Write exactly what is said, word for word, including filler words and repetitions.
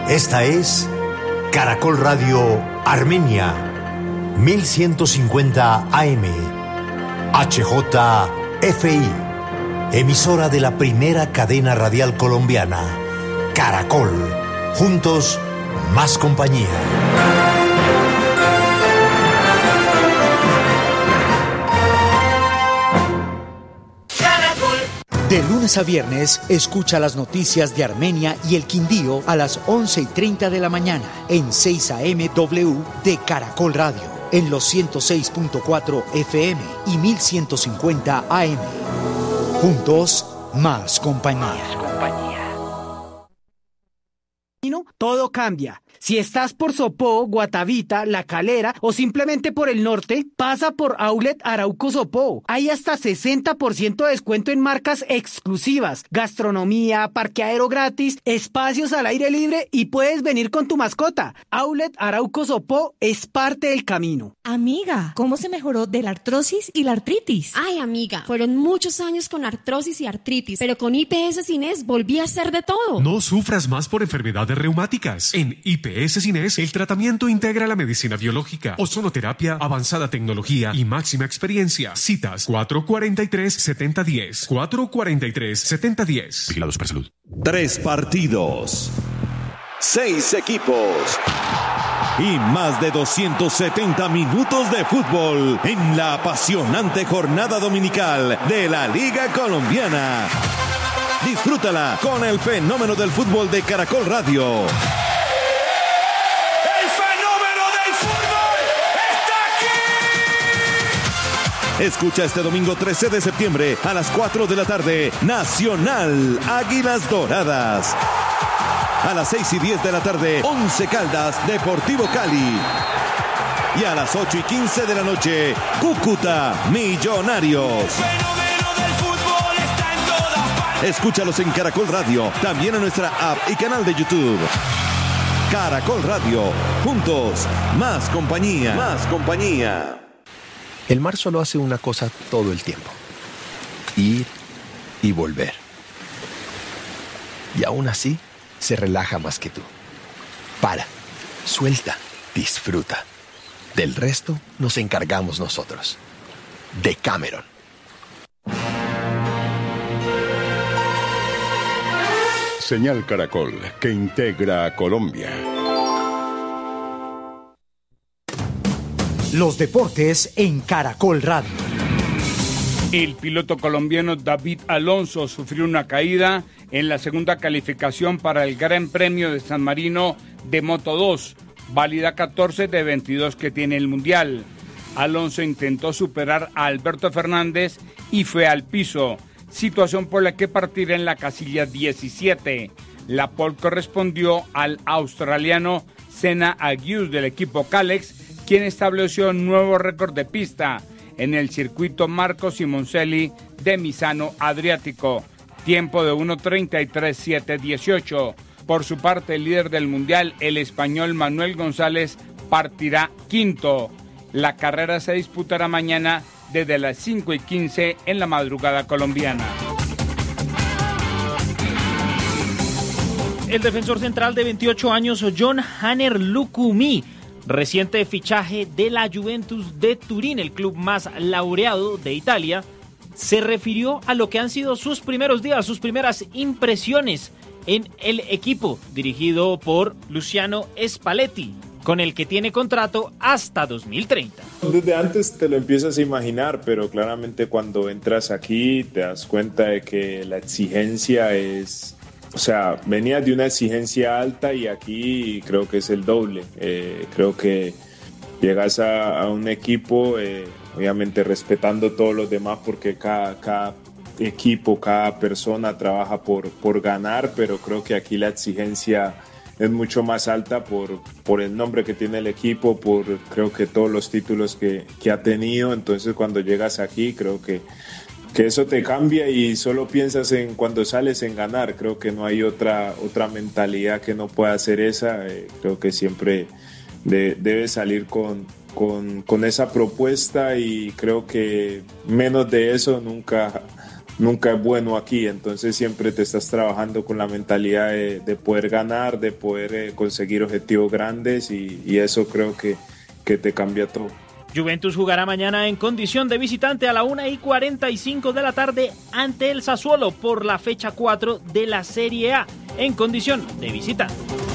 Esta es Caracol Radio Armenia, mil ciento cincuenta A M, H J F I, emisora de la primera cadena radial colombiana, Caracol, juntos, más compañía. De lunes a viernes, escucha las noticias de Armenia y el Quindío a las once y treinta de la mañana en seis A M W de Caracol Radio, en los ciento seis punto cuatro F M y mil ciento cincuenta A M. Juntos, más compañía. Más compañía. Todo cambia. Si estás por Sopó, Guatavita, La Calera o simplemente por el norte, pasa por Outlet Arauco Sopó. Hay hasta sesenta por ciento de descuento en marcas exclusivas, gastronomía, parqueadero gratis, espacios al aire libre y puedes venir con tu mascota. Outlet Arauco Sopó es parte del camino. Amiga, ¿cómo se mejoró de la artrosis y la artritis? Ay, amiga, fueron muchos años con artrosis y artritis, pero con I P S Cines volví a hacer de todo. No sufras más por enfermedades reumáticas. En I P S Cines, el tratamiento integra la medicina biológica, ozonoterapia, avanzada tecnología y máxima experiencia. Citas cuatro cuatro tres, siete cero uno cero, cuatro cuatro tres, siete cero uno cero. Vigilados por salud. Tres partidos, seis equipos y más de doscientos setenta minutos de fútbol en la apasionante jornada dominical de la Liga Colombiana. Disfrútala con el fenómeno del fútbol de Caracol Radio. Escucha este domingo trece de septiembre a las cuatro de la tarde, Nacional Águilas Doradas. A las seis y diez de la tarde, Once Caldas Deportivo Cali. Y a las ocho y quince de la noche, Cúcuta Millonarios. Escúchalos en Caracol Radio, también en nuestra app y canal de YouTube. Caracol Radio, juntos, más compañía, más compañía. El mar solo hace una cosa todo el tiempo: ir y volver. Y aún así, se relaja más que tú. Para, suelta, disfruta. Del resto nos encargamos nosotros. Decameron. Señal Caracol, que integra a Colombia. Los deportes en Caracol Radio. El piloto colombiano David Alonso sufrió una caída en la segunda calificación para el Gran Premio de San Marino de Moto dos, válida catorce de veintidós que tiene el Mundial. Alonso intentó superar a Alberto Fernández y fue al piso, situación por la que partirá en la casilla diecisiete. La pole correspondió al australiano Senna Agius del equipo Calex, quien estableció un nuevo récord de pista en el circuito Marco Simoncelli de Misano Adriático, tiempo de uno treinta y tres siete dieciocho. Por su parte, el líder del mundial, el español Manuel González, partirá quinto. La carrera se disputará mañana desde las cinco y quince en la madrugada colombiana. El defensor central de veintiocho años, John Hanner Lukumi, reciente fichaje de la Juventus de Turín, el club más laureado de Italia, se refirió a lo que han sido sus primeros días, sus primeras impresiones en el equipo dirigido por Luciano Spalletti, con el que tiene contrato hasta dos mil treinta. Desde antes te lo empiezas a imaginar, pero claramente cuando entras aquí te das cuenta de que la exigencia es... O sea, venía de una exigencia alta y aquí creo que es el doble. Eh, creo que llegas a, a un equipo, eh, obviamente respetando todos los demás, porque cada, cada equipo, cada persona trabaja por, por ganar, pero creo que aquí la exigencia es mucho más alta por, por el nombre que tiene el equipo, por creo que todos los títulos que, que ha tenido. Entonces cuando llegas aquí creo que que eso te cambia y solo piensas en cuando sales en ganar. Creo que no hay otra, otra mentalidad que no pueda ser esa. Eh, creo que siempre de, debes salir con, con, con esa propuesta y creo que menos de eso nunca, nunca es bueno aquí, entonces siempre te estás trabajando con la mentalidad de, de poder ganar, de poder eh, conseguir objetivos grandes y, y eso creo que, que te cambia todo. Juventus jugará mañana en condición de visitante a la una y cuarenta y cinco de la tarde ante el Sassuolo por la fecha cuatro de la Serie A en condición de visitante.